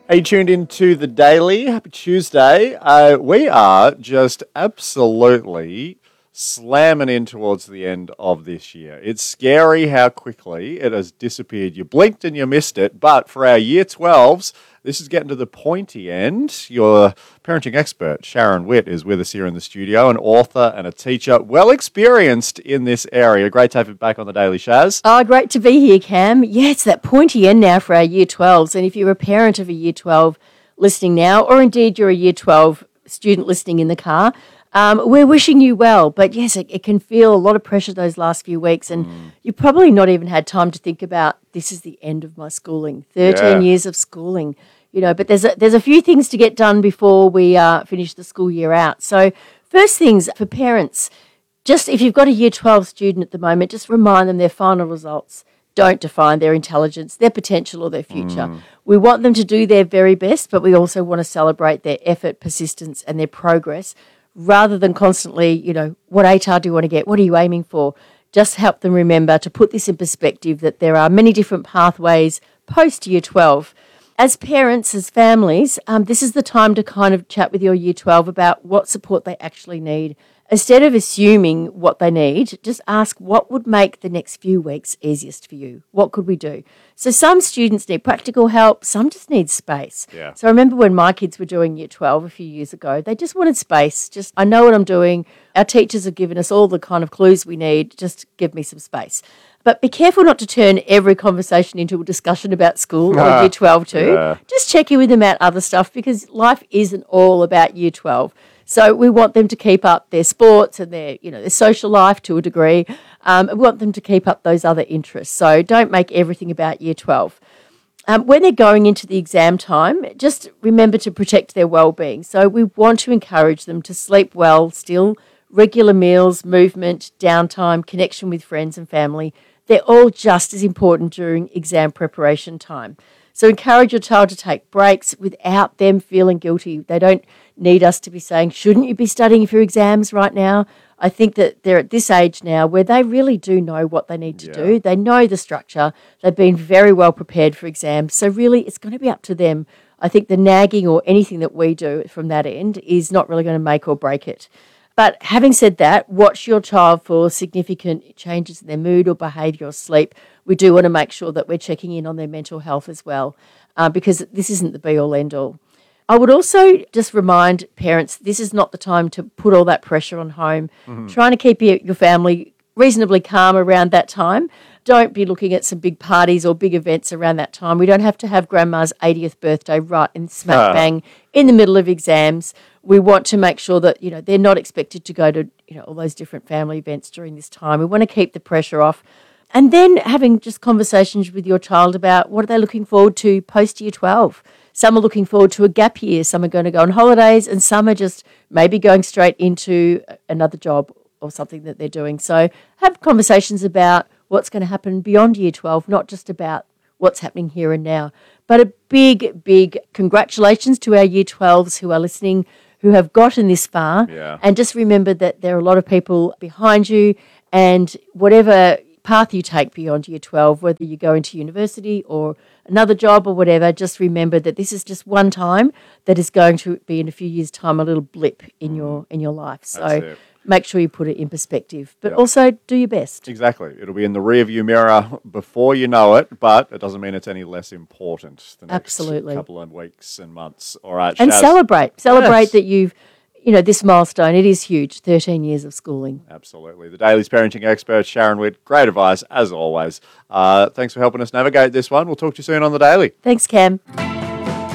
Are you tuned into the Daily? Happy Tuesday. We are just absolutely slamming in towards the end of this year. It's scary how quickly it has disappeared. You blinked and you missed it, but for our Year 12s, this is getting to the pointy end. Your parenting expert, Sharon Witt, is with us here in the studio, an author and a teacher, well experienced in this area. Great to have you back on the Daily, Shaz. Oh, great to be here, Cam. Yeah, it's that pointy end now for our Year 12s. And if you're a parent of a Year 12 listening now, or indeed you're a Year 12 student listening in the car, we're wishing you well. But yes, it can feel a lot of pressure those last few weeks. And you've probably not even had time to think about, this is the end of my schooling, 13 years of schooling. You know, but there's a few things to get done before we finish the school year out. So first things for parents, just if you've got a Year 12 student at the moment, just remind them their final results don't define their intelligence, their potential or their future. We want them to do their very best, but we also want to celebrate their effort, persistence and their progress rather than constantly, you know, what ATAR do you want to get? What are you aiming for? Just help them remember to put this in perspective that there are many different pathways post Year 12. As parents, as families, this is the time to kind of chat with your Year 12 about what support they actually need. Instead of assuming what they need, just ask what would make the next few weeks easiest for you. What could we do? So some students need practical help, some just need space. Yeah. So I remember when my kids were doing Year 12 a few years ago, they just wanted space. Just, I know what I'm doing. Our teachers have given us all the kind of clues we need. Just give me some space. But be careful not to turn every conversation into a discussion about school or Year 12 too. Yeah. Just check in with them about other stuff because life isn't all about Year 12. So we want them to keep up their sports and their social life to a degree. We want them to keep up those other interests. So don't make everything about Year 12. When they're going into the exam time, just remember to protect their well-being. So we want to encourage them to sleep well still, regular meals, movement, downtime, connection with friends and family. They're all just as important during exam preparation time. So encourage your child to take breaks without them feeling guilty. They don't need us to be saying, shouldn't you be studying for exams right now? I think that they're at this age now where they really do know what they need to do. They know the structure. They've been very well prepared for exams. So really it's going to be up to them. I think the nagging or anything that we do from that end is not really going to make or break it. But having said that, watch your child for significant changes in their mood or behaviour or sleep. We do want to make sure that we're checking in on their mental health as well, because this isn't the be-all, end-all. I would also just remind parents, this is not the time to put all that pressure on home. Trying to keep your family reasonably calm around that time. Don't be looking at some big parties or big events around that time. We don't have to have grandma's 80th birthday right in smack bang in the middle of exams. We want to make sure that, they're not expected to go to, all those different family events during this time. We want to keep the pressure off. And then having just conversations with your child about what are they looking forward to post Year 12. Some are looking forward to a gap year. Some are going to go on holidays and some are just maybe going straight into another job or something that they're doing. So have conversations about what's going to happen beyond Year 12, not just about what's happening here and now. But a big, big congratulations to our Year 12s who are listening, who have gotten this far. Yeah. And just remember that there are a lot of people behind you, and whatever path you take beyond Year 12, whether you go into university or another job or whatever, just remember that this is just one time that is going to be in a few years' time a little blip in your life. So make sure you put it in perspective, but also do your best. Exactly. It'll be in the rearview mirror before you know it, but it doesn't mean it's any less important the next couple of weeks and months. All right, and Shaz. Celebrate that you've, this milestone. It is huge, 13 years of schooling. Absolutely. The Daily's parenting expert, Sharon Witt. Great advice, as always. Thanks for helping us navigate this one. We'll talk to you soon on The Daily. Thanks, Cam.